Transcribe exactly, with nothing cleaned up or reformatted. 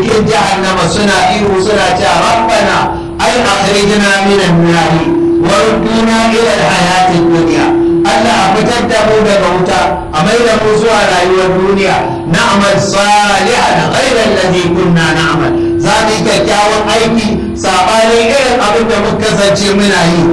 cikin jahannama suna ihu suna cewa rabbana ay akhrijna minan nari wa rudduna ila alhayati dunya Allah a fitar da mu daga wuta a mai da mu zuwa rayuwar duniya na'mal salihan ghayra alladhi kunna na'mal za mu yi kyakkyawan aiki sabanin irin abin da muka kasance muna yi